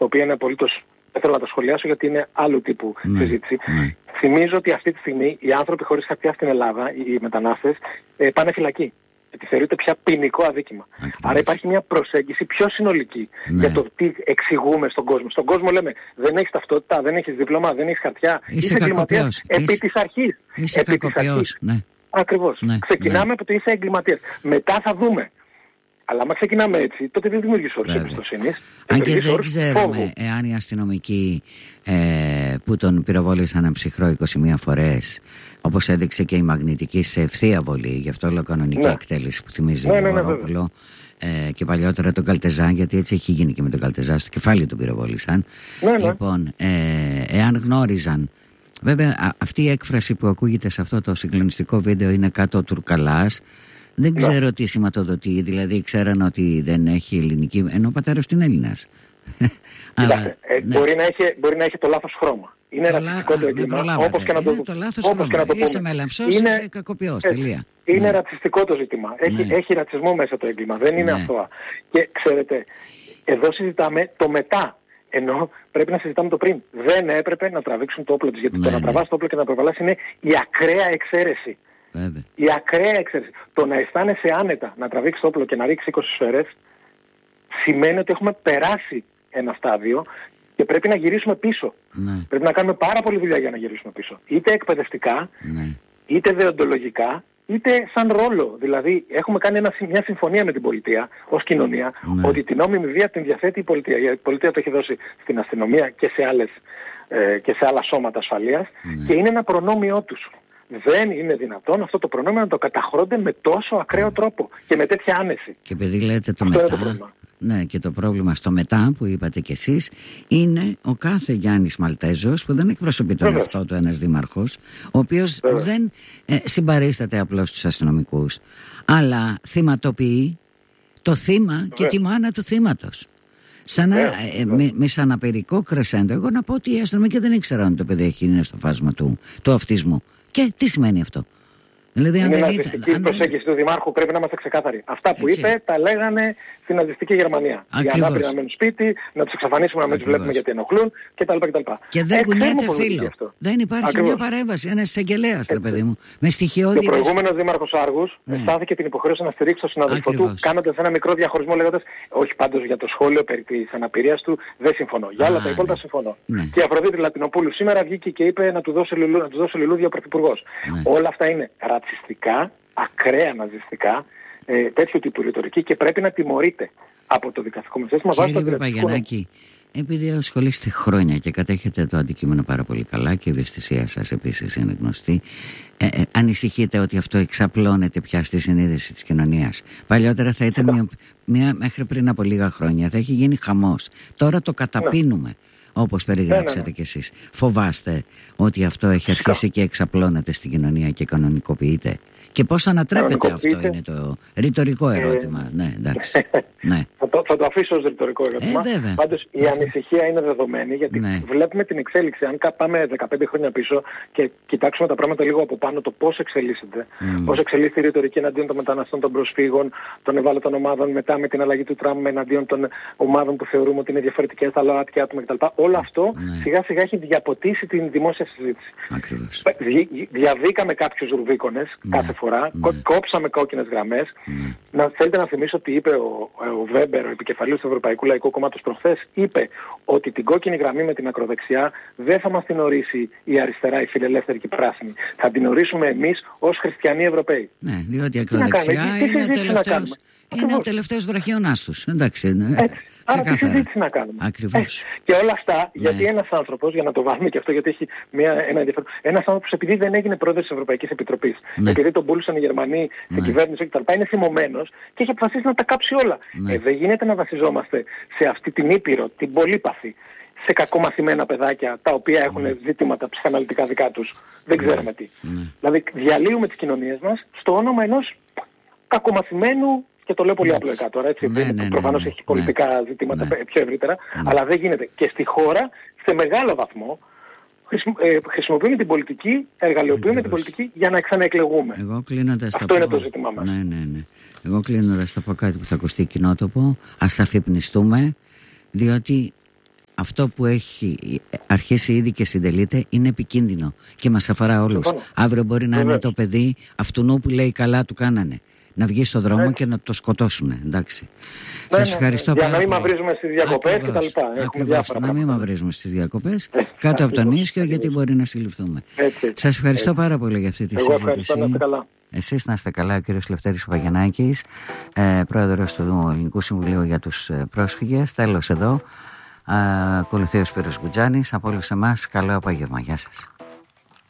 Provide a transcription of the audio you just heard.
οποία είναι απολύτως, δεν θέλω να τα σχολιάσω γιατί είναι άλλου τύπου συζήτηση. Θυμίζω ότι αυτή τη στιγμή οι άνθρωποι χωρίς χαρτιά στην Ελλάδα, οι μετανάστες, πάνε φυλακή. Γιατί θεωρείται πια ποινικό αδίκημα. Άρα υπάρχει μια προσέγγιση πιο συνολική για το τι εξηγούμε στον κόσμο. Στον κόσμο λέμε δεν έχεις ταυτότητα, δεν έχεις δίπλωμα, δεν έχεις χαρτιά. Είσαι εγκληματίας επί της αρχής. Είσαι κακοποιός. Ναι. Ακριβώς. Ξεκινάμε από το είσαι εγκληματίας. Μετά θα δούμε. Αλλά άμα ξεκινάμε έτσι, τότε δεν δημιουργείς όρους εμπιστοσύνης. Αν και δεν ξέρουμε εάν οι αστυνομικοί που τον πυροβόλησαν ψυχρό 21 φορές, όπως έδειξε και η μαγνητική σε ευθεία βολή, γι' αυτό όλο κανονική εκτέλεση που θυμίζει Γρηγορόπουλο, και παλιότερα τον Καλτεζά, γιατί έτσι έχει γίνει και με τον Καλτεζά, στο κεφάλι τον πυροβόλησαν. Λοιπόν, εάν γνώριζαν. Βέβαια, αυτή η έκφραση που ακούγεται σε αυτό το συγκλονιστικό βίντεο είναι κάτω ο Τουρκαλάς. Δεν ξέρω τι σηματοδοτεί, δηλαδή ξέραν ότι δεν έχει ελληνική, ενώ ο πατέρας του είναι Έλληνας. Μπορεί να έχει το λάθος χρώμα. Είναι ρατσιστικό το έγκλημα, όπως και να το πούμε. Είσαι μελαμψός, είσαι κακοποιός, τελεία. Είναι ρατσιστικό το ζήτημα. Έχει ρατσισμό μέσα το έγκλημα, δεν είναι αθώα. Και ξέρετε, εδώ συζητάμε το μετά. Ενώ πρέπει να συζητάμε το πριν. Δεν έπρεπε να τραβήξουν το όπλο τους. Γιατί το να τραβάς το όπλο και να προβαλάς είναι η ακραία εξαίρεση. Η ακραία εξαίρεση. Το να αισθάνεσαι άνετα να τραβήξεις το όπλο και να ρίξεις 20 σφαίρες σημαίνει ότι έχουμε περάσει ένα στάδιο και πρέπει να γυρίσουμε πίσω. Πρέπει να κάνουμε πάρα πολλή δουλειά για να γυρίσουμε πίσω. Είτε εκπαιδευτικά, είτε δεοντολογικά, είτε σαν ρόλο. Δηλαδή, έχουμε κάνει μια συμφωνία με την πολιτεία ως κοινωνία ότι την νόμιμη βία την διαθέτει η πολιτεία. Η πολιτεία το έχει δώσει στην αστυνομία και σε άλλα σώματα ασφαλείας και είναι ένα προνόμιό τους. Δεν είναι δυνατόν αυτό το προνόμιο να το καταχρώνται με τόσο ακραίο τρόπο και με τέτοια άνεση. Και επειδή λέτε το μετά, ναι, και το πρόβλημα στο μετά που είπατε κι εσείς είναι ο κάθε Γιάννης Μαλτέζος που δεν εκπροσωπεί τον εαυτό του ένας δήμαρχος, ο οποίος δεν συμπαρίσταται απλώς στους αστυνομικούς, αλλά θυματοποιεί το θύμα και τη μάνα του θύματος. Με σαν απερικό κρεσέντο. Εγώ να πω ότι οι αστυνομικοί δεν ήξεραν ότι το παιδί είναι στο φάσμα του αυτισμού. Και τι σημαίνει αυτό? Δηλαδή, είναι ναζιστική προσέγγιση του Δημάρχου, πρέπει να είμαστε ξεκάθαροι. Αυτά που είπε τα λέγανε στην ναζιστική Γερμανία. Οι ανάπηροι να μένουν σπίτι, να τους εξαφανίσουμε, να μην τους βλέπουμε γιατί ενοχλούν κτλ. Και δεν κουνιέται φίλο. Δεν υπάρχει μια παρέμβαση, ένας εισαγγελέας, ρε παιδί μου. Με στοιχειώδη. Ο προηγούμενος Δήμαρχος Άργους αισθάνθηκε την υποχρέωση να στηρίξει τον συναδελφό του, κάνοντας ένα μικρό διαχωρισμό λέγοντας όχι πάντως για το σχόλιο περί της αναπηρίας του δεν συμφωνώ. Για άλλα τα υπόλοιπα συμφωνώ. Και η Αφροδίτη Λατινοπούλου σήμερα βγήκε και είπε να του δώσει λουλούδια ο Πρωθυπουργός. Όλα αυτά είναι ρατσιστικά, ακραία ναζιστικά, τέτοιου τύπου ρητορική και πρέπει να τιμωρείται από το δικαστικό μεσαίσθημα βάσει του δικαστικού. Επειδή ασχολείστε χρόνια και κατέχετε το αντικείμενο πάρα πολύ καλά και η ευαισθησία σας επίσης είναι γνωστή, ανησυχείτε ότι αυτό εξαπλώνεται πια στη συνείδηση της κοινωνίας? Παλιότερα θα ήταν μέχρι πριν από λίγα χρόνια, θα έχει γίνει χαμός. Τώρα το καταπίνουμε. Όπως περιγράψατε κι εσείς. Φοβάστε ότι αυτό έχει αρχίσει και εξαπλώνεται στην κοινωνία και κανονικοποιείται? Και πώς ανατρέπεται αυτό είναι το ρητορικό ερώτημα. Ναι, εντάξει. Θα το αφήσω ως ρητορικό ερώτημα. Πάντως η ανησυχία είναι δεδομένη γιατί βλέπουμε την εξέλιξη. Αν πάμε 15 χρόνια πίσω και κοιτάξουμε τα πράγματα λίγο από πάνω, το πώς εξελίσσεται. Πώς εξελίσσεται η ρητορική εναντίον των μεταναστών, των προσφύγων, των ευάλωτων ομάδων, μετά με την αλλαγή του Τραμπ εναντίον των ομάδων που θεωρούμε ότι είναι διαφορετικές, τα ΛΟΑΤΚΙ άτομα κτλ. Όλο αυτό σιγά σιγά έχει διαποτίσει την δημόσια συζήτηση. Διαβήκαμε κάποιους ρουβίκονες κάθε φορά, κόψαμε κόκκινες γραμμές. Θέλετε να θυμίσω ότι είπε ο Βέμπερ, ο επικεφαλής του Ευρωπαϊκού Λαϊκού Κόμματος προχθές, είπε ότι την κόκκινη γραμμή με την ακροδεξιά δεν θα μας την ορίσει η αριστερά, η φιλελεύθερη και η πράσινη. Θα την ορίσουμε εμείς ως χριστιανοί Ευρωπαίοι. Ναι, διότι η ακροδεξιά είναι ο τελευταίος βραχιονάς τους. Εντάξει, άρα τι συζήτηση να κάνουμε. Ακριβώς. Και όλα αυτά, γιατί ένας άνθρωπος, για να το βάλουμε και αυτό, γιατί έχει ένα ενδιαφέρον. Ένας άνθρωπος, επειδή δεν έγινε πρόεδρος της Ευρωπαϊκής Επιτροπής, επειδή τον πούλησαν οι Γερμανοί στην κυβέρνηση κτλ., είναι θυμωμένος και έχει αποφασίσει να τα κάψει όλα. Δεν γίνεται να βασιζόμαστε σε αυτή την ήπειρο, την πολύπαθη, σε κακομαθημένα παιδάκια τα οποία έχουν ζητήματα ψυχαναλυτικά δικά τους. Δεν ξέρουμε τι. Δηλαδή, διαλύουμε τις κοινωνίες μας στο όνομα ενός κακομαθημένου. Και το λέω πολύ απλοϊκά τώρα, έτσι. Προφανώς έχει πολιτικά ζητήματα πιο ευρύτερα, αλλά δεν γίνεται. Και στη χώρα, σε μεγάλο βαθμό, χρησιμοποιούμε την πολιτική, εργαλειοποιούμε την πολιτική για να ξαναεκλεγούμε. Αυτό είναι το ζήτημά μας. Ναι. Εγώ κλείνοντας θα πω κάτι που θα ακουστεί κοινότοπο. Ας αφυπνιστούμε, διότι αυτό που έχει αρχίσει ήδη και συντελείται είναι επικίνδυνο και μας αφορά όλους. Αύριο μπορεί να είναι το παιδί αυτού που λέει καλά του κάνανε, να βγει στο δρόμο και να το σκοτώσουν. Εντάξει. Σας ευχαριστώ για πάρα να μην μαυρίζουμε στις διακοπές και τα λοιπά. Να μην μαυρίζουμε στις διακοπές κάτω από τον ίσιο, γιατί μπορεί να συλληφθούμε. Σας ευχαριστώ πάρα πολύ για αυτή τη συζήτηση. Εγώ ευχαριστώ, να είστε καλά. Εσείς να είστε καλά. Ο κύριος Λευτέρης Παπαγεννάκης, πρόεδρος του Ελληνικού Συμβουλίου για τους Πρόσφυγες. Τέλος εδώ. Ακολουθεί ο Σπύρος Γκουτζάνης. Από όλους εμάς, καλό απόγευμα. Γεια σας.